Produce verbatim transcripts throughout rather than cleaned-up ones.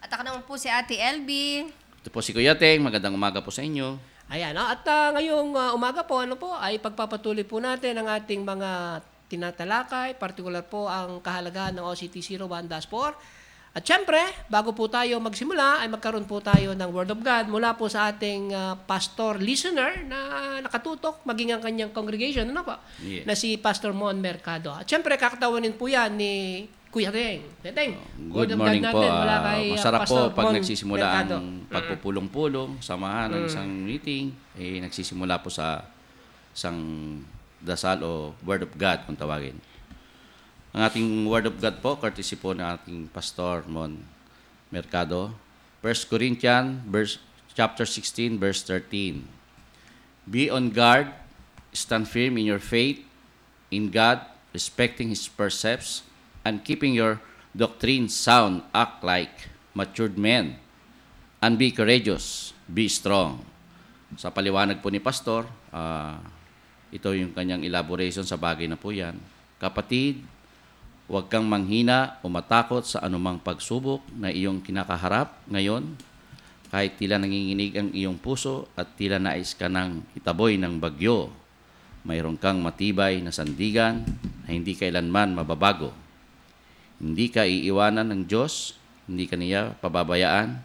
At ako naman po si Ate L B. Ito po si Kuya Teng. Magandang umaga po sa inyo. Ayan, no? At uh, ngayong uh, umaga po, ano po, ay pagpapatuloy po natin ang ating mga tinatalakay, partikular po ang kahalagahan ng O C T zero one dash four. At syempre, bago po tayo magsimula, ay magkaroon po tayo ng Word of God mula po sa ating uh, pastor listener na nakatutok, maging ang kanyang congregation, ano po? Yeah. Na si Pastor Mon Mercado. At syempre, kakatawanin po yan ni Kuya Teng. Kuya Teng, Good Word of morning God po. natin mula Uh, kay, uh, masarap po Pastor pag Mon nagsisimula Mercado. ang pagpupulong-pulong, samahan ng Mm. isang meeting, eh, nagsisimula po sa isang dasal o Word of God kung tawagin. Ang ating Word of God po, courtesy po ng ating Pastor Mon Mercado. First Corinthians verse, chapter sixteen, verse thirteen. Be on guard, stand firm in your faith, in God, respecting His precepts, and keeping your doctrine sound, act like matured men, and be courageous, be strong. Sa paliwanag po ni Pastor, uh, ito yung kanyang elaboration sa bagay na po yan. Kapatid, huwag kang manghina o matakot sa anumang pagsubok na iyong kinakaharap ngayon, kahit tila nanginginig ang iyong puso at tila nais ka ng itaboy ng bagyo. Mayroon kang matibay na sandigan na hindi kailanman mababago. Hindi ka iiwanan ng Diyos, hindi ka niya pababayaan.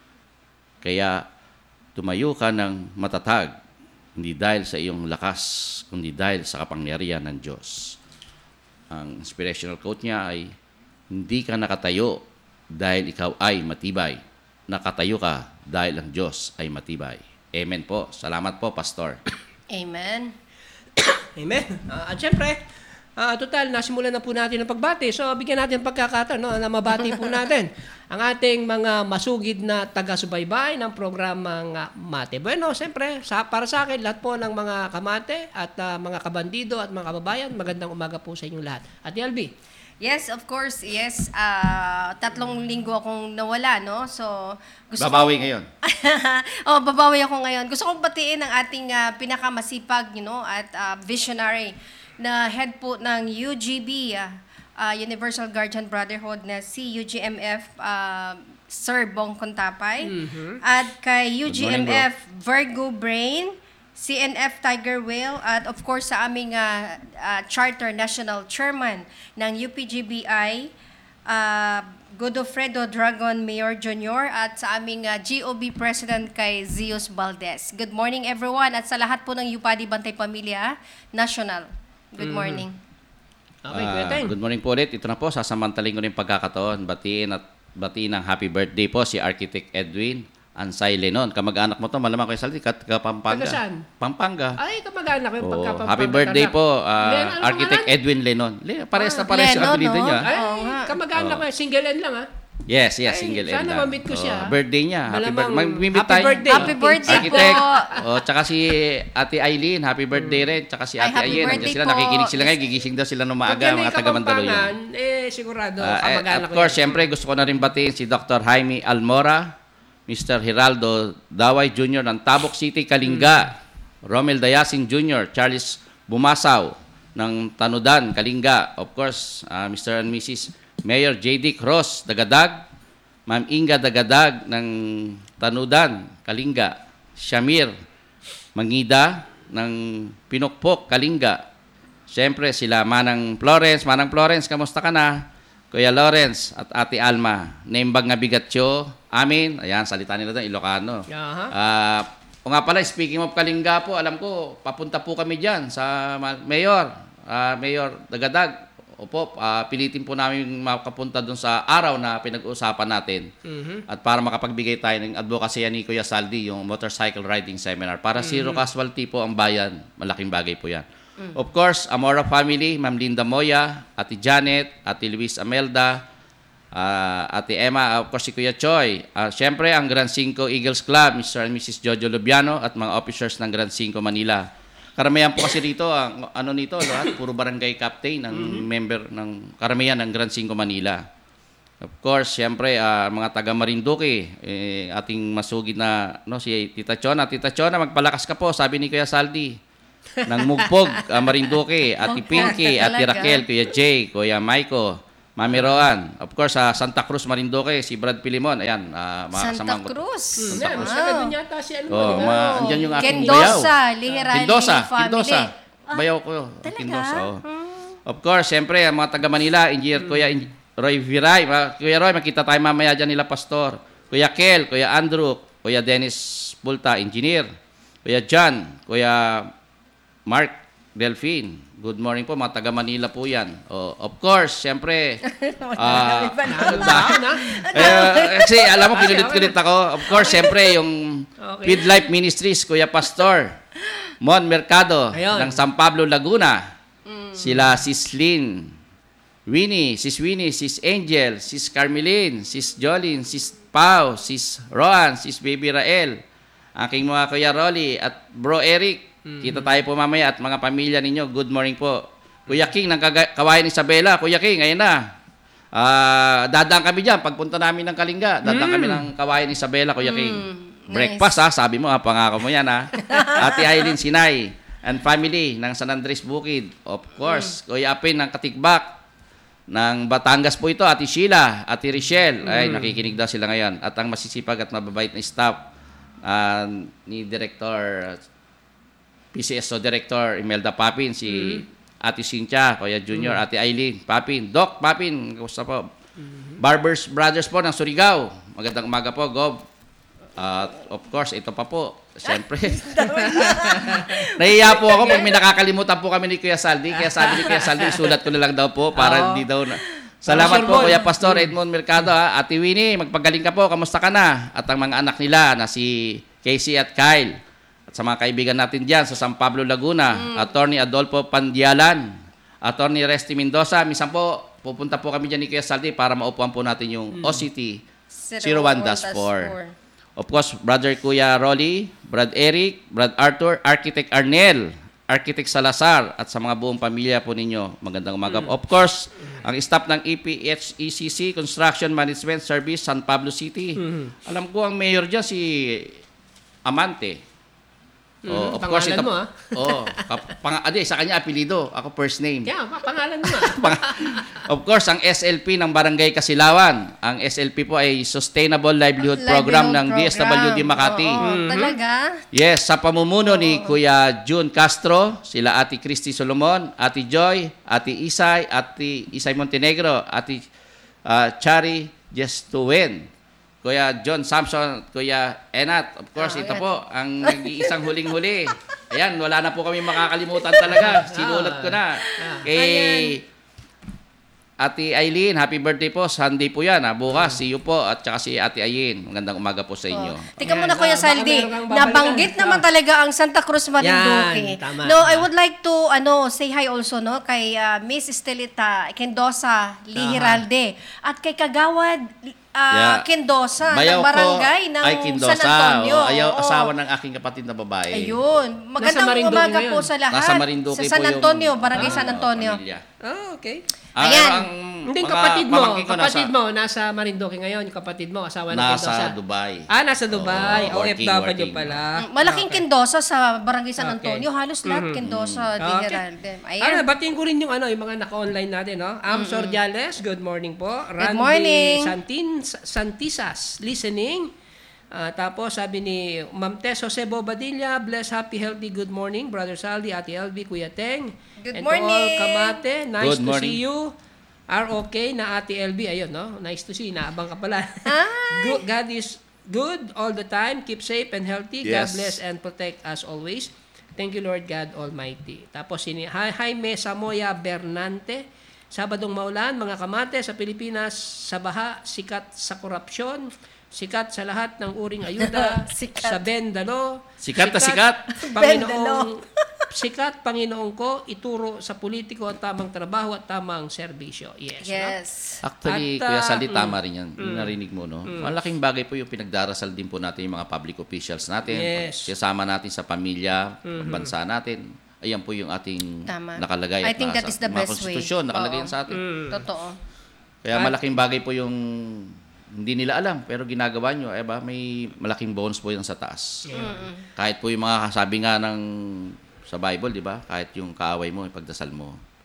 Kaya tumayo ka ng matatag, hindi dahil sa iyong lakas, kundi dahil sa kapangyarihan ng Diyos. Ang inspirational quote niya ay, hindi ka nakatayo dahil ikaw ay matibay. Nakatayo ka dahil ang Diyos ay matibay. Amen po. Salamat po, Pastor. Amen. Amen. Uh, at syempre, uh, total, nasimulan na po natin ang pagbati. So, bigyan natin pagkakataon no, na mabati po natin ang ating mga masugid na taga-subaybay ng programang uh, Mate Bueno. Siyempre, sa, para sa akin, lahat po ng mga kamate at uh, mga kabandido at mga kababayan, magandang umaga po sa inyong lahat. At L B. Yes, of course. Yes. Uh, tatlong linggo akong nawala, no? So, gusto Babawi ko... ngayon. oh, babawi ako ngayon. Gusto kong batiin ang ating uh, pinakamasipag, you know, at uh, visionary na head po ng U G B, uh, uh, Universal Guardian Brotherhood, na si U G M F uh, Sir Bong Contapay. Mm-hmm. At kay U G M F Good morning, Virgo Brain, C N F Tiger Whale, at of course sa aming uh, uh, Charter National Chairman ng U P G B I, uh, Godofredo Dragon Mayor Junior, at sa aming uh, G O B President kay Zeus Valdez. Good morning everyone, at sa lahat po ng Yupadi Bantay Pamilya National. Good morning. Okay, Ah, Kuya Teng. good morning po ulit. Ito na po, sasamantaling ko rin pagkakataon. Batiin at batiin ng happy birthday po si Architect Edwin Ansay Lenon. Kamag-anak mo to, malamang ko yung saldi, kat Pampanga. Taga saan? Pampanga. Ay, kamag-anak ko yung Oo, pagkapampang. happy birthday po, ah, Len, ano Architect pangalan? Edwin Lenon. Le, pares na Ah, pares yung Lenon, apelido no? niya. Ay, Oo nga. kamag-anak ko. Single N lang, ha? Yes, yes, Ay, single sana end lang. ma-meet ko siya. Oh, birthday niya. Happy Malamang- birthday. Mag-meet happy tayo. birthday. Happy birthday Architect. po. Oh, tsaka si Ate Eileen, happy birthday rin. Tsaka si Ay, Ate happy Ayen. Nandiyan birthday sila, po. nakikinig sila ngayon. Gigising daw sila ng maaga, mga taga Mandaluyong. Eh, sigurado, Ah, eh, kamag-anak of ko course, yan. siyempre gusto ko na rin batiin si Doctor Jaime Almora, Mister Hiraldo Daway Junior ng Tabok City, Kalinga, Romel Dayasin Junior, Charles Bumasaw ng Tanudan, Kalinga, of course, ah, Mister and Missus Mayor J D Cross, Dagadag, Ma'am Inga Dagadag ng Tanudan, Kalinga, Shamir Mangida ng Pinokpok, Kalinga. Siyempre, sila Manang Florence. Manang Florence, kamusta ka na? Kuya Lawrence at Ate Alma. Naimbag nga bigatyo. Amin. Ayan, salita nila doon, Ilocano. Aha. Ah, o nga pala, speaking of Kalinga po, alam ko, papunta po kami dyan sa ma- Mayor. ah, Mayor Dagadag. Opo, ah, pilitin po namin makapunta doon sa araw na pinag-uusapan natin. Mhm. At para makapagbigay tayo ng advocacy ni Kuya Saldi, yung motorcycle riding seminar. Para zero casualty po ang bayan. Malaking bagay po yan. Of course, Amora family, Ma'am Linda Moya, Ate Janet, Ate Luis Amelda, ah, Ate Emma, of course si Kuya Choi. Ah, Siyempre, ang Grand Cinco Eagles Club, Mister and Missus Jojo Lubiano, at mga officers ng Grand Cinco Manila. Karamihan po kasi dito, ang ano nito, lahat, puro barangay captain, ang member ng karamihan ng Grand Cinco Manila. Of course, siyempre, ah, mga taga Marinduque, eh, ating masugid na, no, si Tita Chona. Tita Chona, magpalakas ka po, sabi ni Kuya Saldi. Ng Mugpog, ah, Marinduque, Ate Pinky, Ate Talaga. Raquel, Kuya Jay, Kuya Maiko, Mami Roan. Of course, sa Santa Cruz, Marinduque, si Brad Pilimon. Ayan, uh, mga Santa kasamang ko. Cruz. Hmm, Santa yan, Cruz. mas taga doon yata si ano. Oh, di ba? ma, andyan yung aking Kendosa, bayaw. Lihirali Kendosa, family. Kendosa. Ah, Bayaw ko. talaga? Kendosa, oh. Of course, siyempre, ang mga taga Manila, Engineer Kuya Eng- Roy Viray. Ma- Kuya Roy, makita tayo mamaya dyan nila, Pastor. Kuya Kel, Kuya Andrew, Kuya Dennis Pulta, Engineer. Kuya John, Kuya Mark Delphine. Good morning po, mga taga Manila po yan. Oh, of course, siyempre. ah Bakit na? eh, kasi alam mo, pinulit-kulit ako. Of course, siyempre, yung Okay. Feed Life Ministries, Kuya Pastor, Mon Mercado, Ayun. ng San Pablo, Laguna. Sila Sis Lynn, Winnie, Sis Winnie, Sis Angel, Sis Carmeline, Sis Jolene, Sis Pau, Sis Roan, Sis Baby Rael, aking mga Kuya Rolly at Bro Eric. Kita tayo po mamaya at mga pamilya ninyo. Good morning po. Kuya King ng Kaga- Kawayan Isabela. Kuya King, ayun na. Ah, dadaan kami diyan pagpunta namin ng Kalinga. Dadaan kami ng Kawayan Isabela, Kuya King. Breakfast ha, sabi mo ha, pangako mo yan ha. Ate Aileen Sinay and family ng San Andres Bukid. Of course, Kuya Apin ng Katikbak ng Batangas po ito, Ate Sheila, Ate Richelle. Ay, nakikinig daw sila ngayon. At ang masisipag at mababait na staff ah, ni Director P C S O Director Imelda Papin, si Ate Cynthia, Kuya Junior, Ate Aileen, Papin, Doc Papin, kamusta po? Barbers Brothers po ng Surigao. Magandang umaga po, Gob. At of course, ito pa po. Siyempre. Nahiya po ako pag may nakakalimutan po kami ni Kuya Saldi. Kaya sabi ni Kuya Saldi, sulat ko na lang daw po para hindi daw na. Salamat po, Kuya Pastor Edmond Mercado. Ha? Ate Winnie, magpagaling ka po. Kamusta ka na? At ang mga anak nila na si Casey at Kyle. At sa mga kaibigan natin dyan sa San Pablo, Laguna, Attorney Adolfo Pandialan, Attorney Resty Mendoza. Minsan po, pupunta po kami dyan ni Kuya Saldi para maupuan po natin yung O C T zero one dash four. Of course, Brother Kuya Rolly, Brad Eric, Brad Arthur, Architect Arnel, Architect Salazar, at sa mga buong pamilya po ninyo, magandang umaga. Of course, ang staff ng E P H E C C, Construction Management Service, San Pablo City. Alam ko ang mayor dyan, si Amante. Oh, of course, Pangalan ito, mo, ah. oh, kap- pang, adi, sa kanya apelido, ako first name. Kaya, pa- pangalan mo. ah. Pang- of course, ang S L P ng Barangay Kasilawan. Ang S L P po ay Sustainable Livelihood, Program ng D S W D Makati. Oo, talaga? Yes, sa pamumuno ni Kuya June Castro, sila Ate Christy Solomon, Ate Joy, Ate Isay, Ate Isay Montenegro, Ate uh, Chari Jestuwen, Kuya John Samson, Kuya Enat. Of course, ito po, ang nag-iisang huling-huli. Ayan, wala na po kami makakalimutan talaga. Sinulat ko na. Kay Ate Aileen, happy birthday po. Sunday po yan. Ha? Bukas, see you po. At saka si Ate Aileen. Magandang umaga po sa inyo. Tika muna, Ayan, Kuya baka Saldi. meron kang babalikan. Nabanggit naman talaga ang Santa Cruz Marinduque. Yan, tama. No, I would like to ano say hi also no kay uh, Miss Estelita Kendosa Lihiralde at kay Kagawad uh, Yeah. Kendosa Bayaw ng barangay ko ng ay Kindosa. San Antonio. O, ayaw, Oo. asawa ng aking kapatid na babae. Ayun. Magandang Marinduque umaga ngayon. po sa lahat. Nasa Marinduque sa San po yung- Antonio, barangay Ah, San Antonio. pamilya. Ah, okay. Ah, Ayan. ang Hindi, mga kapatid mo. pamangkin ko Kapatid nasa, mo, nasa Marinduque ngayon. Yung kapatid mo, asawa ng nasa Mendoza. Dubai. Ah, nasa Dubai. Oo, O F working, W working. pala. Mm, Malaking Kendosa sa barangay San Okay. Antonio. Halos lahat Kendosa, Lihiralde. Ano, Ayan. batiin ko rin yung ano, yung mga naka-online natin, no? Am Sordiales, good morning po. Randy morning. Santin Santisas, listening. Ah, tapos sabi ni Ma'am Tess Jose Bobadilla, bless, happy, healthy, good morning, Brother Saldi, Ate L B, Kuya Teng. Good and to all morning. Kamate, nice Good to morning. see you. Are okay na Ate L B, ayun, no? Nice to see, naabang ka pala. Hi. Good, God is good all the time. Keep safe and healthy. God Yes. bless and protect us always. Thank you, Lord God Almighty. Tapos, sini Hi- Jaime Samoya Bernante. Sabadong maulan, mga kamate sa Pilipinas, sa baha, sikat sa korupsyon, sikat sa lahat ng uring ayuda, Sikat. sa Bendalo. Sikat na sikat. Panginoong, sikat, Panginoon ko, ituro sa politiko ang tamang trabaho at tamang serbisyo. Yes. no? Yes. Actually, At, Kuya ah, Saldi, mm, tama rin yan. Yung narinig mo, no? Malaking bagay po yung pinagdarasal din po natin yung mga public officials natin. Yes. Kasama natin sa pamilya, bansa natin. Ayan po yung ating Tama. nakalagay. I at think nasa- that is the mga best way. konstitusyon, nakalagay Oo. yan sa atin. Totoo. Kaya malaking bagay po yung hindi nila alam, pero ginagawa nyo, eh ba, may malaking bonus po yan sa taas. Kahit po yung mga sabi nga ng sa Bible, di ba? Kahit yung kaaway mo, ipagdasal mo.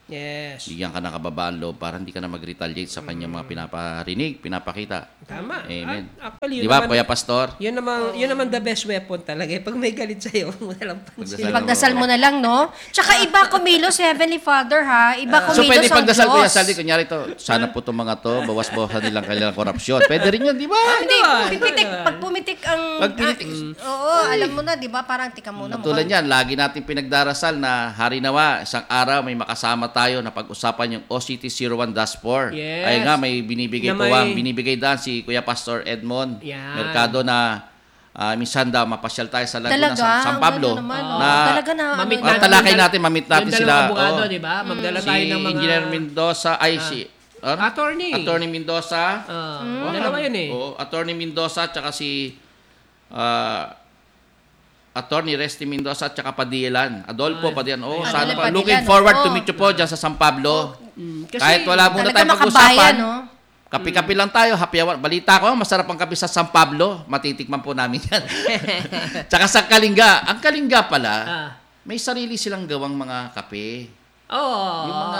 Yes. Bigyan ka ng kababaan loob para hindi ka na mag-retaliate sa kanyang mga pinaparinig, pinapakita. Tama. Amen. At actually, yun Di ba, naman, Kuya Pastor? yun naman, yun naman the best weapon talaga. eh. Pag may galit sa'yo, mo na lang pansin. Pagdasal Pagdasal mo na lang, no? Tsaka iba kumilos, Heavenly Father, ha? Iba Ah. So, kumilos pwede ang pagdasal, Diyos. Kuya Saldi, kunyari to, sana po itong mga to, bawas-bawasan nilang kailangan korupsyon. Pwede rin yun, di ba? Hindi, Ano? pumitik, Ano? pag pumitik ang... Pag pinitik- ah, oo, alam mo na, di ba? Parang tika muna. Tulad mukhang- yan, lagi natin pinagdarasal na hari nawa, isang araw may makasama tayo na pag-usapan yung O C T zero one dash four. Yes. Ay nga, may binibigay Na po may- ang binibigay dan si Kuya Pastor Edmond Yan. Mercado na uh, minsan daw mapasyal tayo sa Laguna, Talaga? San, San Ang Pablo. ganda naman, Oo. oh. Na- Talaga na, Mamit ano, Ang talakay natin, mamit natin yung sila. dalawang abogado, Oo. di ba? Magdala Si tayo ng mga... Engineer Mendoza, ay si... ano? Attorney. Attorney Mendoza. Ah, Mm. Dalawa yun eh. Oo, Attorney Mendoza, tsaka si... ah, Attorney Resty Mendoza at saka Padilan. Adolfo Padilan. Oh, Adolfo sana pa. Padilan, Looking forward to oo. meet you po dyan sa San Pablo. Mm, kasi- Kahit wala muna Talaga tayong makabayan, pag-usapan. no? Kapi-kapi lang tayo, happy hour. Balita ko, masarap ang kape sa San Pablo. Matitikman po namin yan. Tsaka sa Kalinga. Ang Kalinga pala, Ah. may sarili silang gawang mga kape. Oo. Yung mga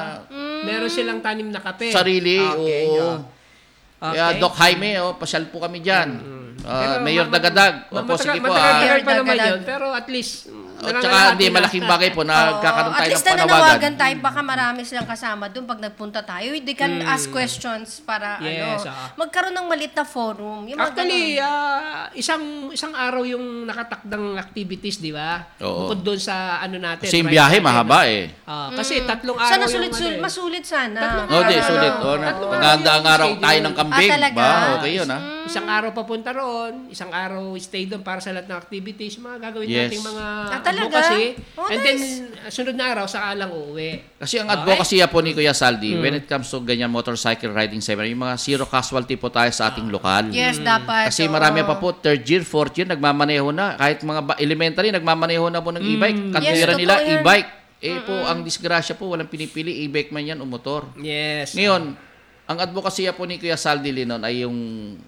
Meron silang tanim na kape. sarili. Okay, oo. yeah. Kaya Okay. Doc Jaime, oh, pasyal po kami dyan. Pero Ah, Mayor ma- Dagadag. ma- Opo, matagal- sige po. Matagal-tagal ah. pa naman Dagadag. yun, pero at least... mm, At saka nangangalahati hindi, na. malaking bagay po na Oo, nagkakaroon at tayo least ng na panawagan. nanawagan tayo, baka marami silang kasama doon pag nagpunta tayo. They can ask questions para Yes, ano, ah. magkaroon ng malit na forum. Yung mga Actually, ganun. ah, isang isang araw yung nakatakdang activities, di ba? Oo. Bukod doon sa ano natin. Kasi yung right biyahe, natin. mahaba eh. Ah, kasi tatlong araw sana yung sulit, ano sulit, eh. masulit sana. Tatlong Oh, di, araw. sulit. Ano, Oh, tatlong maganda araw ang araw yung tayo ng schedule. kambing. Ah, talaga? Ba? Okay yun, ah. Isang araw papunta roon, isang araw stay doon para sa lahat ng activities, mga gagawin Yes. nating mga Ah, talaga? advocacy. Oh, and nice. then, sunod na araw, saka lang uuwi. Kasi ang advocacy po ni Kuya Saldi, Hmm. when it comes to ganyan motorcycle riding seminar, yung mga zero casualty po tayo sa ating lokal. Yes, dapat. Kasi oo. marami pa po, third year, fourth year, nagmamaneho na. Kahit mga ba- elementary, nagmamaneho na po ng e-bike. Yes, Kantuira totoo nila, yan. e-bike. Eh po, ang disgrasya po, walang pinipili, e-bike man yan o motor. Yes. Ngayon, ang advocacy po ni Kuya Saldi Linon ay yung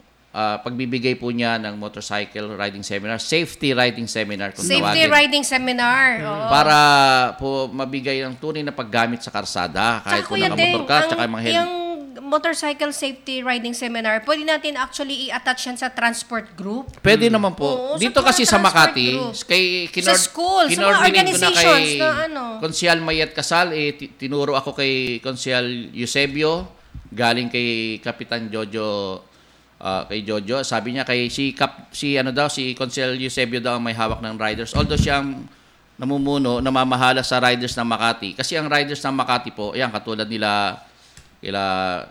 ah, pagbibigay po niya ng motorcycle riding seminar, safety riding seminar kung Safety tawagin. riding seminar. Oo. Para po mabigay ng tunay na paggamit sa karsada. Kahit Tsaka po Kuya nakamotor Deng, ka, ang- tsaka yung mga helmet. yung motorcycle safety riding seminar, pwede natin actually i-attach yan sa transport group. Pwede naman po. Oo, sa Dito mga kasi sa transport Makati, group. kay Sa school, sa mga kinordinate ko na organizations kay na ano. Konsyal Mayet Casal, eh, ti- tinuro ako kay Konsyal Eusebio, galing kay Kapitan Jojo, ah, kay Jojo. Sabi niya kay si Kap, si ano daw, si Konsyal Eusebio daw ang may hawak ng riders. Although siyang namumuno, namamahala sa riders ng Makati. Kasi ang riders ng Makati po, ayan, katulad nila, kila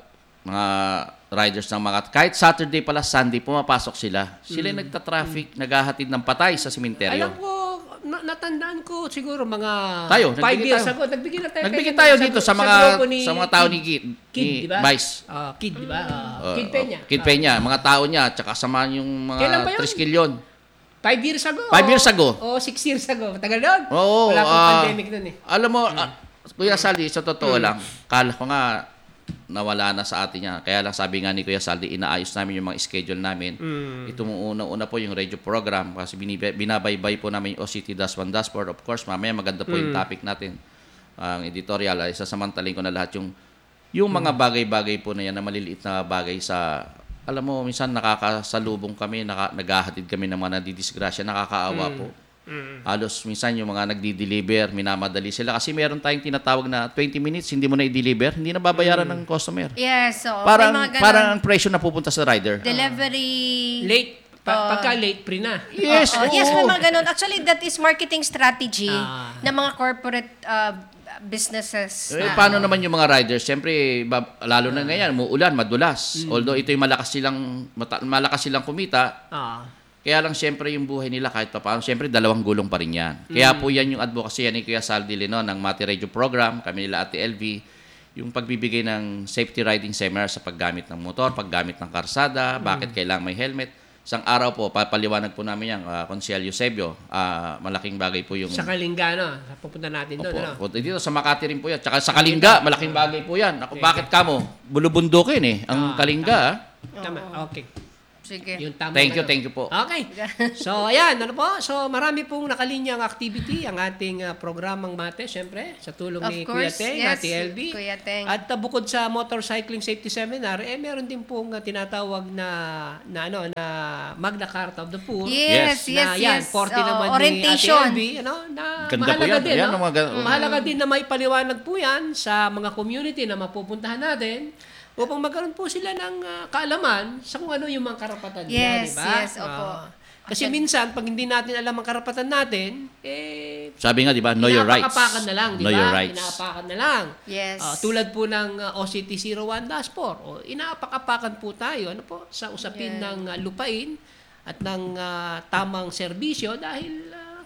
mga riders ng Makati. Kahit Saturday pala, Sunday, pumapasok sila. Sila yung nagta-traffic, naghahatid ng patay sa sementeryo. Alam ko, na- natandaan ko siguro mga Tayo, five nagbigay years tayo. ago. Nagbigay na tayo. Nagbigay kay- tayo sa- dito sa mga grupo ni sa mga tao ni Kid, Kid, ni di ba? Vice. Ah, Kid, di ba? Ah, Uh, Kid Peña. Kid Ah, Peña, mga tao niya, tsaka sama yung Kailan ba mga yun? triskilyon. Five years ago. Five years ago. O six years ago. Matagal doon. Oo. Wala pong ah, pandemic nun eh. Alam mo, ah, Kuya Saldi, sa totoo Hmm. lang, kala ko nga nawala na sa atin yan. Kaya lang sabi nga ni Kuya Saldi, inaayos namin yung mga schedule namin. Hmm. Ito mo una-una po yung radio program kasi binibay, binabaybay po namin yung O C T one dashboard. Of course, mamaya maganda po yung topic natin. Ang editorial ay sasamantalin ko na lahat yung yung mga bagay-bagay po na yan na maliliit na bagay sa alam mo, minsan nakakasalubong kami, naka, naghahatid kami ng mga nadidisgrasya, nakakaawa po. Halos minsan yung mga nagdi-deliver, minamadali sila. Kasi meron tayong tinatawag na twenty minutes, hindi mo na i-deliver, hindi na babayaran ng customer. Yes, so Parang, may mga ganun. parang ang presyo na pupunta sa rider. Delivery. Late. Pa- Oh. pagka late, pre na. Yes, Oo, yes, oo. may mga ganun. Actually, that is marketing strategy Ah. ng mga corporate uh, businesses. Eh, na- paano naman yung mga riders? Siyempre, ba- lalo na ngayon, muulan, madulas. Although ito yung malakas silang, mata- malakas silang kumita, Ah. kaya lang siyempre yung buhay nila kahit pa paano, siyempre dalawang gulong pa rin yan. Kaya po yan yung advocacy yan ni Kuya Saldi Linon ng Mati Radio Program, kami nila Ate L V, yung pagbibigay ng safety riding seminar sa paggamit ng motor, paggamit ng karsada, bakit kailangan may helmet. Isang araw po, papaliwanag po namin yan, uh, Konsyal Eusebio, ah, malaking bagay po yung... Sa Kalinga, no? Pupunta natin doon, Opo. ano? Opo. Dito sa Makati rin po yan. Tsaka sa Kalinga, malaking bagay po yan. Ako, bakit kamo? Bulubundukin eh. Ang Ah, Kalinga, ah. Tama, okay. Sige. Yung tama Thank you, na- thank you po. Okay. So, ayan, ano po? So, marami pong nakalinyang activity ang ating uh, programang mate, syempre, sa tulong Of ni Kuya course, Teng, yes, Ate L B. Kuya Teng. At uh, bukod sa Motorcycling Safety Seminar, eh, meron din pong uh, tinatawag na, na, ano, na Magna Carta of the Poor. Yes, yes, na, yan, yes. forty Oo, naman orientation. ni Ate L B, ano, na Ganda po mahalaga yan. din, Yan no? ang mga gan- Mahalaga din na may paliwanag po yan sa mga community na mapupuntahan natin upang magkaroon po sila ng uh, kaalaman sa kung ano yung mga karapatan nila, Yes, di ba? yes, opo. Ah, kasi minsan, pag hindi natin alam ang karapatan natin, eh, Sabi nga, di ba, know your rights. inaapakan na lang, di Know ba? your rights. Inaapakan na lang. Yes. Ah, tulad po ng uh, O C T zero one dash four, o inaapak-apakan po tayo ano po, sa usapin Yeah. ng uh, lupain at ng uh, tamang serbisyo dahil uh,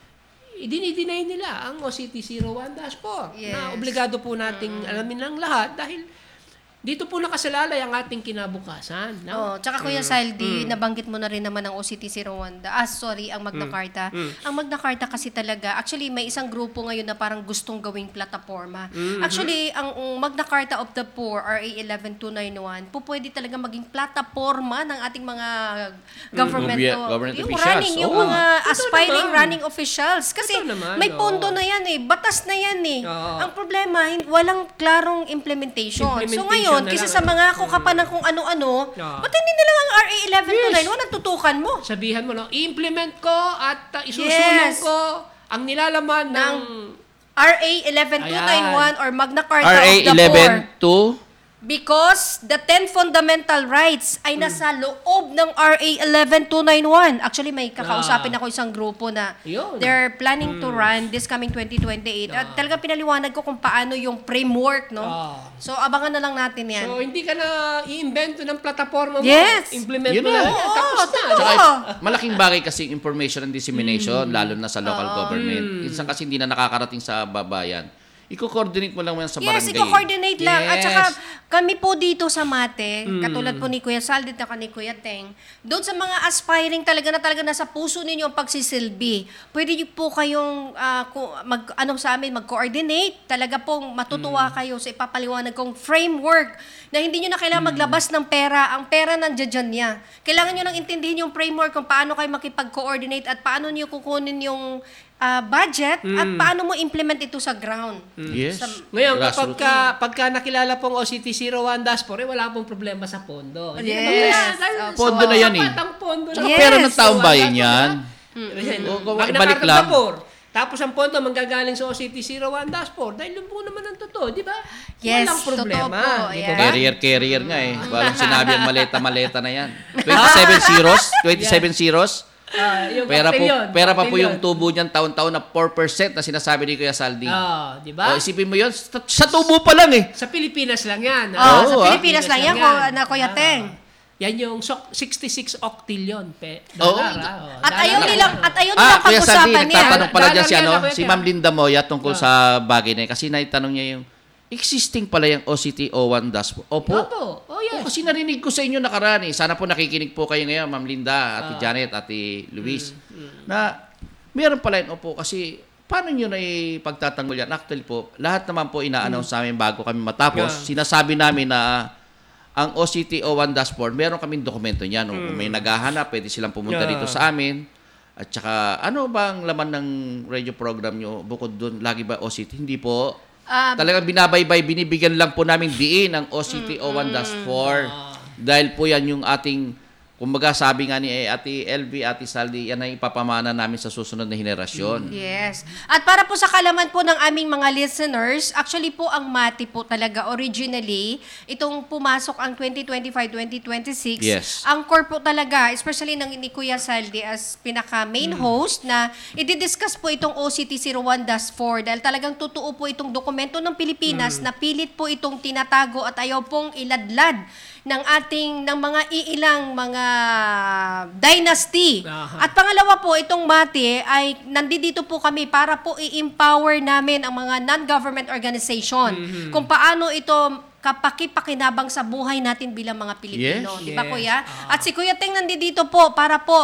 idinidinay nila ang O C T zero one dash four Yes. na obligado po nating alamin ng lahat dahil dito po nakasalalay ang ating kinabukasan. No? Oh, tsaka Kuya Saldi, nabanggit mo na rin naman ang O C T zero one. Ah, sorry, ang Magna Carta. Ang Magna Carta kasi talaga, actually may isang grupo ngayon na parang gustong gawing plataforma. Actually, ang um, Magna Carta of the Poor, R A eleven two ninety-one, po pwede talaga maging plataforma ng ating mga government, Gobyerno- o- government yung officials, running, yung oo. mga aspiring naman. running officials. Kasi Totoo naman, may oo. pondo na yan eh, batas na yan eh. Oo. Ang problema, hin- walang klarong implementation. So Implementation ngayon, na kasi lang, sa ano? mga kukapan ng kung ano-ano, Oo. ba't hindi na lang ang R A eleven two ninety-one ang tutukan mo? Sabihan mo, no? I-implement ko at uh, isusulong Yes. ko ang nilalaman ng... Ng R A eleven two ninety-one or Magna Carta R A of the eleven Poor. to Because the ten fundamental rights ay nasa loob ng R A eleven two ninety-one. Actually, may kakausapin Ah. ako isang grupo na Yun. they're planning to run this coming twenty twenty-eight. At talagang pinaliwanag ko kung paano yung framework, no? Ah. So, abangan na lang natin yan. So, hindi ka na i-invento ng plataforma mo. Yes. Implement Yun mo na. na. yan. Tapos na. totoo. Tsaka, Oo. malaking bagay kasi information and dissemination, lalo na sa local government. Minsan kasi hindi na nakakarating sa babayan. Iko-coordinate mo lang yan sa Yes, barangay. i-coordinate lang. At Yes. saka kami po dito sa Mate, katulad po ni Kuya Saldit at ni Kuya Teng, doon sa mga aspiring talaga na talaga nasa puso ninyo ang pagsisilbi, pwede niyo po kayong ah, ku- mag, ano sa amin, mag-coordinate. Talaga pong matutuwa kayo sa ipapaliwanag kong framework na hindi niyo na kailangan maglabas ng pera. Ang pera nandiyan dyan niya. Kailangan niyo nang intindihin yung framework kung paano kayo makipag-coordinate at paano niyo kukunin yung ah, budget at paano mo implement ito sa ground. Yes. Sa- Ngayon, Grassroots. kapag ka, pagka nakilala pong O C T zero one dash four, eh, wala pong problema sa pondo. Hindi Yes. naman wala. Dahil Opo. Pondo na yan, eh. sapat ang pondo. Tsaka Yes. pera ng taong bayan Wala, yan. Ayan. O, kung Magna ibalik Carta lang. Vapor. Tapos ang pondo manggagaling sa O C T zero one dash four. Dahil yun po naman ang totoo, di ba? Yes, Walang problema. totoo po, Di yeah. ba? Carrier, carrier nga eh. Walang sinabi ang maleta-maleta na yan. twenty-seven zeros? twenty-seven zeros? Ah, yung Pera po, octillion, pera pa po octillion. yung tubo niyan taon-taon na four percent na sinasabi ni Kuya Saldi. Ah, di ba? O, isipin mo yun, sa, sa tubo pa lang eh. Sa Pilipinas lang yan. Oh, Oo, sa ah. Pilipinas lang yan, ko, na Kuya Teng. Yan yung so- sixty-six octillion pe Oo. dollar. ah. Oh, At dollar ayaw lang. nilang, at ayaw Ah, nilang Kuya Saldi, pag-usapan yan. nagtatanong pala dyan si, Dollar ano, yan, Kuya si Teng. Ma'am Linda Moya tungkol sa bagay na yun. Kasi naitanong niya yung, existing pala yung O C T zero one dash four. Opo. Opo. Oh, yes. Oh, kasi narinig ko sa inyo nakaraan eh. Sana po nakikinig po kayo ngayon, Ma'am Linda, Ate Ah. Janet, Ate Luis, Mm, na meron pala yun. Opo, kasi paano nyo na ipagtatanggol yan? Actually po, lahat naman po ina-announce namin bago kami matapos. Yeah. Sinasabi namin na ang O C T zero one dash four, meron kaming dokumento niyan. Kung may naghahanap, pwede silang pumunta Yeah. dito sa amin. At saka, ano ba ang laman ng radio program nyo? Bukod doon, lagi ba O C T? Hindi po. Ah, Talagang binabaybay, binibigyan lang po namin diin ang O C T zero one dash four. Dahil po yan yung ating, kumbaga sabi nga ni eh, Ate L B, Ate Saldi, yan ay ipapamana namin sa susunod na henerasyon. Yes. At para po sa kalaman po ng aming mga listeners, actually po ang MATI po talaga originally, itong pumasok ang twenty twenty-five twenty twenty-six, Yes. ang core po talaga, especially ng ni Kuya Saldi as pinaka-main host na i-discuss po itong O C T zero one dash four dahil talagang totoo po itong dokumento ng Pilipinas na pilit po itong tinatago at ayaw pong iladlad ng ating ng mga iilang mga dynasty. Aha. At pangalawa po, itong MATI ay nandito po kami para po i-empower namin ang mga non-government organization Mm-hmm. kung paano ito kapakipakinabang sa buhay natin bilang mga Pilipino. Yes. Di ba, Yes. Kuya? Ah. At si Kuya Teng nandito po para po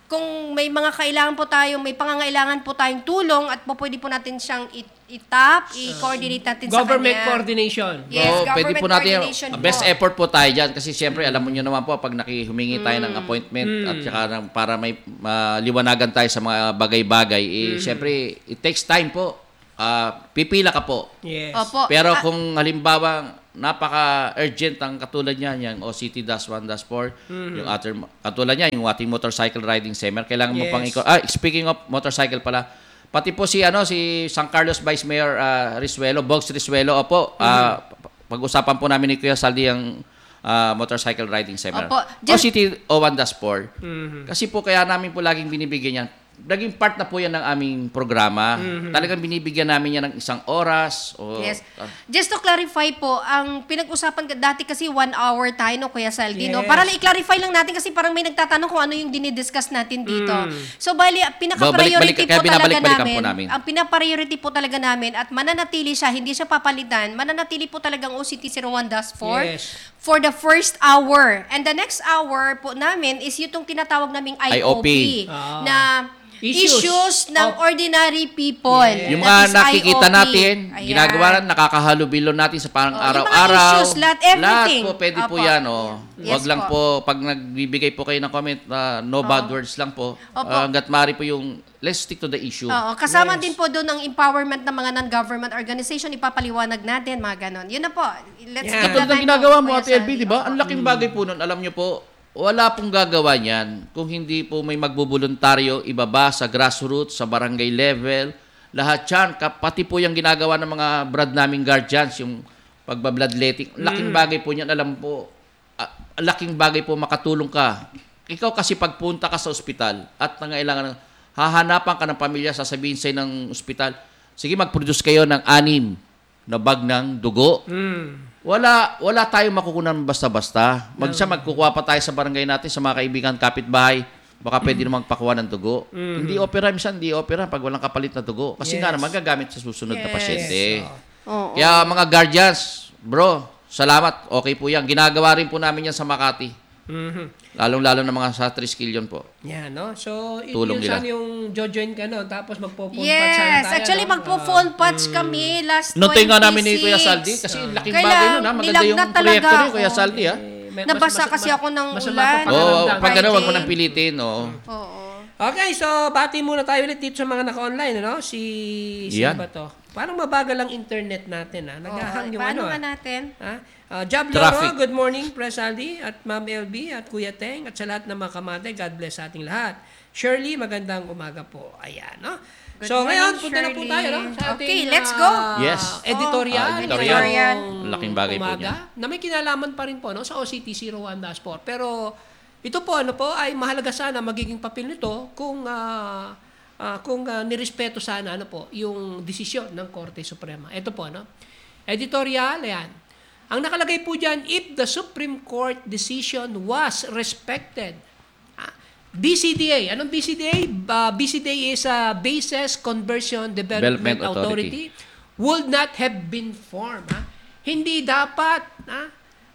kung may mga kailangan po tayo, may pangangailangan po tayong tulong at po pwede po natin siyang it- itap, i-coordinate natin sa Government kanya. coordination. Yes, Oo, pwede government po natin, coordination best po. effort po tayo dyan kasi siyempre alam mo nyo naman po pag nakihumingi tayo ng appointment at saka ng- para may maliwanagan tayo sa mga bagay-bagay, eh, siyempre it takes time po. Ah, pipila ka po. Yes. Opo. Pero Ah, kung halimbawa napaka-urgent ang katulad niya, yung O C T one four, yung other, katulad niya, yung ating motorcycle riding seminar, kailangan mo Yes. pang iko. Ah, speaking of motorcycle pala, pati po si ano si San Carlos Vice Mayor ah, Risuelo, Bogs Risuelo, opo, ah, pag-usapan po namin ni Kuya Saldi ang ah, motorcycle riding seminar. Opo. O Just- C T one four. Kasi po kaya namin po laging binibigyan yan. Naging part na po yan ng aming programa. Talagang binibigyan namin yan ng isang oras. O, Yes. ah, Just to clarify po, ang pinag-usapan ka- dati kasi one hour tayo, no, Kuya Saldi, no? Yes. Para i-clarify lang natin kasi parang may nagtatanong kung ano yung dinidiscuss natin dito. So, bali, Babalik- pinaka-priority kaya po talaga binabalik-balikan namin, po namin. ang pinaka-priority po talaga namin at mananatili siya, hindi siya papalitan, mananatili po talagang O C T zero one dash four Yes. for the first hour. And the next hour po namin is yung tinatawag naming I O P, I O P. Ah. na Issues issues, ng of- ordinary people. Yes. Yung That mga is nakikita I O P. natin, Ayan. ginagawa lang, nakakahalubilo natin sa parang Oh, yung mga araw-araw. issues, lahat, everything. Lahat po, pwede po Opo. yan. Oh. Yes Huwag lang po. po, pag nagbibigay po kayo ng comment, ah, no bad words lang po. Opo. Ah, hanggat maaari po yung, let's stick to the issue. Oo, kasama Yes. din po doon ang empowerment ng mga non-government organization, ipapaliwanag natin, mga ganon. Yun na po. Let's Yeah. give Katulad the ng time ginagawa to mo, Kuya Ate L B, Saldi. di ba? Oo. Ang laking bagay po nun, alam nyo po, wala pong gagawa niyan kung hindi po may magboboluntaryo, ibaba sa grassroots, sa barangay level, lahat yan. Ka- Pati po yung ginagawa ng mga brad naming guardians, yung pagbabloodletting. Laking bagay po niyan, alam po, ah, laking bagay po makatulong ka. Ikaw kasi pagpunta ka sa ospital at nangailangan, hahanapan ka ng pamilya, sasabihin sa'yo ng ospital, sige, mag-produce kayo ng anim na bag ng dugo. Mm. Wala wala tayong makukunan basta-basta. Mag siya magkukuha pa tayo sa barangay natin sa mga kaibigan, kapitbahay. Baka pwede namang magpakuha ng dugo. Hindi opera minsan, hindi opera pag walang kapalit na dugo. Kasi Yes. nga naman gagamit sa susunod na Yes. pasyente. Oo. Kaya mga guardians, bro, salamat. Okay po yan. Ginagawa rin po namin yan sa Makati. Mhm. Lalong-lalo na mga sa Triskelion po. Yan, no? So, it, Tulong yun nila. sana yung jojoin ka, no? Tapos magpo-phone patch Yes, tayo, actually no? magpo-phone Ah, patch kami last Notoy nga twenty-six. namin ni Kuya Saldi kasi laking Kailang bagay nun ha. Maganda yung nilagnat talaga proyekto ni ako. Kuya Saldi ha. eh, may- Nabasa mas- kasi mas- ako ng masama ulan. pa Oo, pakiramdam. pag gano'n, wag mo Friday. nang pilitin. Oo. Oo. Okay, so bati muna tayo ulit dito sa mga naka-online, ano? Si, sino Yan. ba to? Parang mabagal ang internet natin, ha? Naghahang Oo. yung Paano ano, nga ah. natin? Ha? Uh, Job Traffic. Loro, good morning, Pres Aldi, at Ma'am L B, at Kuya Teng, at sa lahat ng mga kamate, God bless sa ating lahat. Shirley, magandang umaga po. Ayan, no? Good so, ngayon, morning, punta na po Shirley. tayo, no? Sa ating, Okay, let's go. ah, Yes. Editorial. Ah, editorial. ngayong Laking bagay po umaga, niya. na may kinalaman pa rin po, no? Sa O C T zero one dash four. Pero, ito po, ano po, ay mahalaga sana magiging papel nito kung ah, ah, kung ah, nirespeto sana ano po yung desisyon ng Korte Suprema. Ito po, no? Editorial, ayan. Ang nakalagay po dyan, if the Supreme Court decision was respected, ah, B C D A, anong B C D A? Uh, B C D A is a Bases Conversion Development, Development Authority, would not have been formed. Ha? Hindi dapat ha,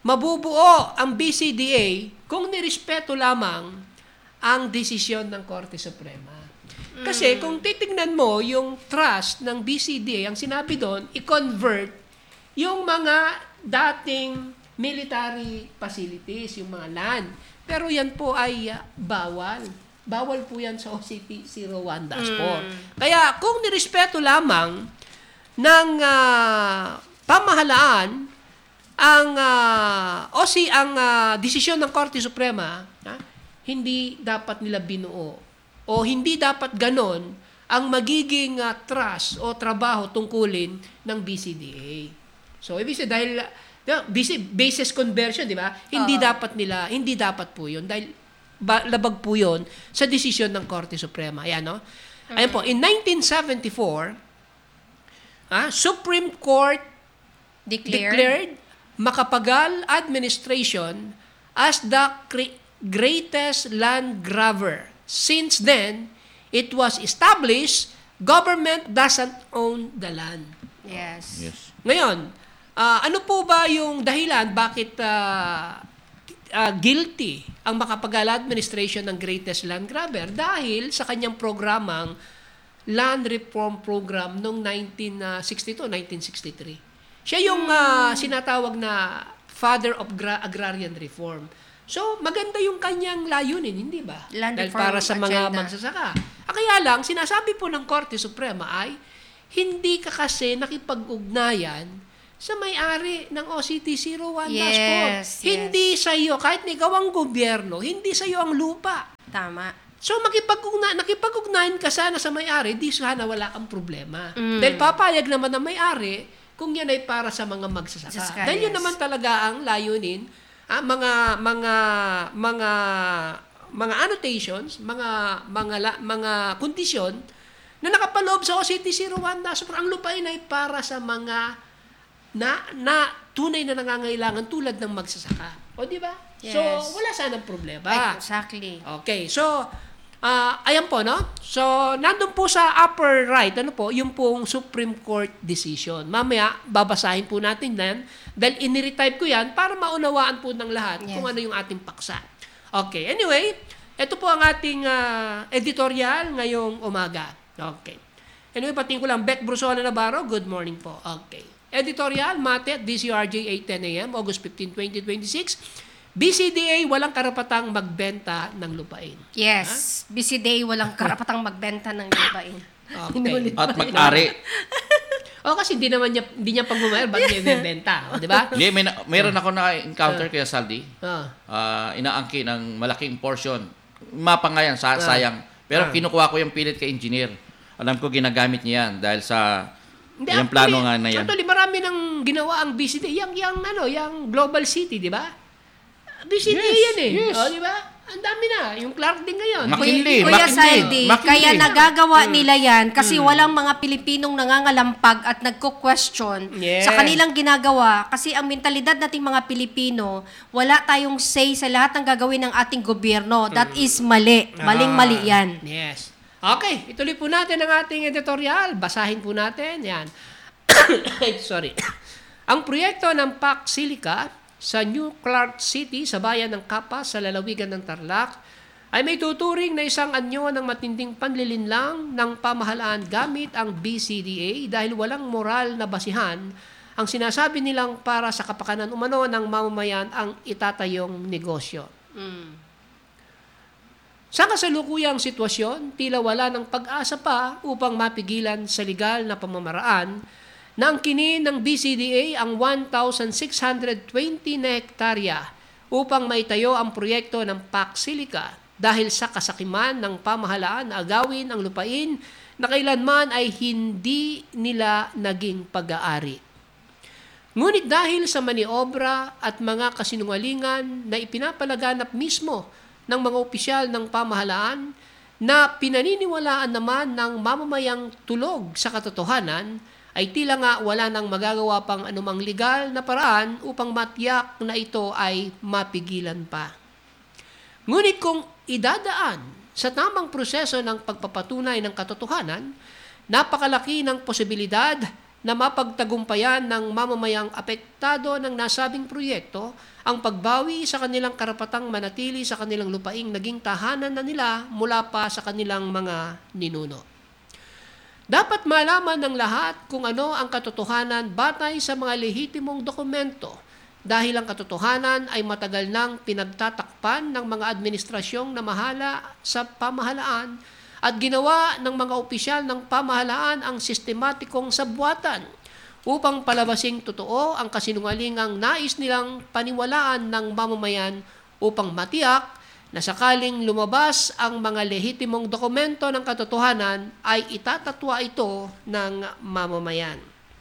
mabubuo ang B C D A kung nirespeto lamang ang desisyon ng Korte Suprema. Kasi kung titignan mo yung trust ng B C D A, ang sinabi doon, i-convert yung mga dating military facilities, yung mga land. Pero yan po ay uh, bawal. Bawal po yan sa O C T zero one dash four. Kaya kung nirespeto lamang ng uh, pamahalaan ang uh, o si ang uh, desisyon ng Korte Suprema, ha, hindi dapat nila binuo o hindi dapat ganon ang magiging uh, trust o trabaho tungkulin ng B C D A. So, ibig sabihin, dahil uh, basis conversion, di ba? Hindi Oo. dapat nila, hindi dapat po yun. Dahil ba, labag po yun sa desisyon ng Korte Suprema. Ayan, no? Ayan po, in nineteen seventy-four, ah, Supreme Court Declared. declared Macapagal Administration as the cre- greatest land grabber. Since then, it was established government doesn't own the land. Yes. Yes. Ngayon, ah, ano po ba yung dahilan bakit ah, ah, guilty ang makapagala administration ng greatest land grabber dahil sa kanyang programang Land Reform Program noong nineteen sixty-two nineteen sixty-three. Siya yung ah, sinatawag na father of gra- agrarian reform. So, maganda yung kanyang layunin, hindi ba? Land Dahil reform para sa mga agenda. magsasaka. Ah, kaya lang, sinasabi po ng Korte Suprema ay, hindi ka kasi nakipag-ugnayan sa may-ari ng O C T zero one Yes, dashboard. yes. Hindi sa iyo, kahit na ikaw ang gobyerno, hindi sa iyo ang lupa. Tama. So, makipag-ugna, nakipag-ugnayan ka sana sa may-ari, di sana wala kang problema. Mm. Dahil papayag naman ng may-ari kung yan ay para sa mga magsasaka. Magsasaka, Dahil yun yes. naman talaga ang layunin, ah, mga mga mga mga annotations, mga mga la, mga kondisyon na nakapaloob sa O C T zero one dashboard. Ang lupain ay para sa mga na na tunay na nangangailangan tulad ng magsasaka. O di ba? So, Yes. wala sanang problema. Exactly. Okay, so, ah ayan po, no? So, nandun po sa upper right, ano po, yung pong Supreme Court decision. Mamaya, babasahin po natin yan dahil iniretype ko yan para maunawaan po ng lahat Yes. kung ano yung ating paksa. Okay, anyway, ito po ang ating ah, editorial ngayong umaga. Okay. Anyway, patingin ko lang, Beck Brusola Navarro, good morning po. Okay. Editorial, Mate, D C R J, eight ten a m, August fifteenth, twenty twenty-six. B C D A walang karapatang magbenta ng lupain. Yes. Busy day, walang karapatang magbenta ng lupain. Okay. At mag-ari. O kasi hindi naman niya, hindi niya pagmamayar, ba't niya ibebenta? O, di ba? Hindi, may, na- mayroon ako na-encounter kaya Saldi. Ah. Ah, inaangki ng malaking portion. Mapa nga yan, sa, sayang. Ah. Pero kinukuha ko yung pilit kay engineer. Alam ko ginagamit niya yan dahil sa Hindi, yung actually- plano nga na yan. Actually, marami nang ginawa ang B C D A. Yang, yang, ano, yang Global City, di ba? B C D A Yes, yan eh. yes. O, di ba? Ang dami na. Yung Clark din ngayon. McKinley, Kuya McKinley, Saldi, McKinley. kaya nagagawa nila yan kasi walang mga Pilipinong nangangalampag at nagko-question Yes. sa kanilang ginagawa kasi ang mentalidad nating mga Pilipino, wala tayong say sa lahat ng gagawin ng ating gobyerno. That is mali. Maling-mali Ah, yan. Yes. Okay, ituloy po natin ang ating editorial. Basahin po natin. Yan. Sorry. Ang proyekto ng P A C Silica sa New Clark City sa bayan ng Kapas sa lalawigan ng Tarlac ay may tuturing na isang anyo ng matinding panlilinlang ng pamahalaan gamit ang B C D A dahil walang moral na basihan ang sinasabi nilang para sa kapakanan umano ng mamamayan ang itatayong negosyo. Sa kasalukuyang sitwasyon, tila wala ng pag-asa pa upang mapigilan sa legal na pamamaraan na ang kinin ng B C D A ang one thousand six hundred twenty na hektarya upang maitayo ang proyekto ng P A C Silica dahil sa kasakiman ng pamahalaan na agawin ang lupain na kailanman ay hindi nila naging pag-aari. Ngunit dahil sa maniobra at mga kasinungalingan na ipinapalaganap mismo ng mga opisyal ng pamahalaan na pinaniniwalaan naman ng mamamayang tulog sa katotohanan, ay tila nga wala nang magagawa pang anumang legal na paraan upang matiyak na ito ay mapigilan pa. Ngunit kung idadaan sa tamang proseso ng pagpapatunay ng katotohanan, napakalaki ng posibilidad na mapagtagumpayan ng mamamayang apektado ng nasabing proyekto ang pagbawi sa kanilang karapatang manatili sa kanilang lupaing naging tahanan na nila mula pa sa kanilang mga ninuno. Dapat malaman ng lahat kung ano ang katotohanan batay sa mga lehitimong dokumento dahil ang katotohanan ay matagal nang pinagtatakpan ng mga administrasyong namahala sa pamahalaan at ginawa ng mga opisyal ng pamahalaan ang sistematikong sabwatan upang palabasing totoo ang kasinungalingang nais nilang paniwalaan ng mamamayan upang matiyak na sakaling lumabas ang mga lehitimong dokumento ng katotohanan ay itatatwa ito ng mamamayan.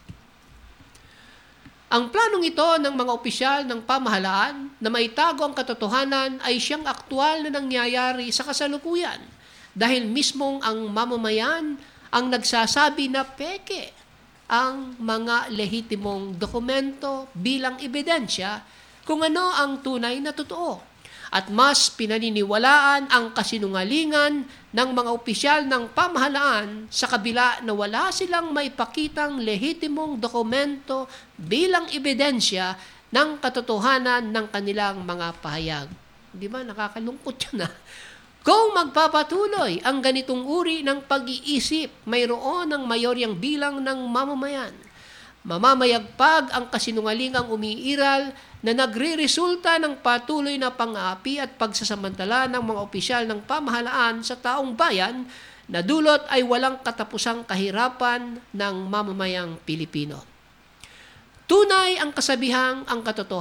Ang planong ito ng mga opisyal ng pamahalaan na maitago ang katotohanan ay siyang aktwal na nangyayari sa kasalukuyan dahil mismong ang mamamayan ang nagsasabi na peke ang mga lehitimong dokumento bilang ebidensya kung ano ang tunay na totoo. At mas pinaniniwalaan ang kasinungalingan ng mga opisyal ng pamahalaan sa kabila na wala silang maipakitang lehitimong dokumento bilang ebidensya ng katotohanan ng kanilang mga pahayag. Di ba? Nakakalungkot yun ah. Kung magpapatuloy ang ganitong uri ng pag-iisip, mayroon ng mayoryang bilang ng mamamayan. Mamamayagpag ang kasinungalingang umiiral na nagre-resulta ng patuloy na pang-aapi at pagsasamantala ng mga opisyal ng pamahalaan sa taong bayan na dulot ay walang katapusang kahirapan ng mamamayang Pilipino. Tunay ang kasabihang ang katotohanan